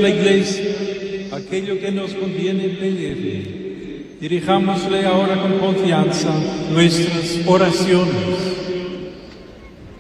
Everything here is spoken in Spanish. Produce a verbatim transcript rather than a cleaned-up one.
la Iglesia aquello que nos conviene pedirle. Dirijámosle ahora con confianza nuestras oraciones.